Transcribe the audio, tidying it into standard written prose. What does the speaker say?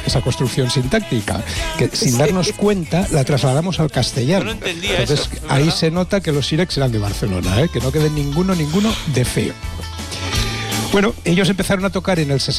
esa construcción sintáctica, que sin darnos cuenta la trasladamos al castellano. Yo no entendía Entonces, eso, ahí ¿verdad? se nota que los sílex eran de Barcelona, que no quede ninguno de feo. Bueno, ellos empezaron a tocar en el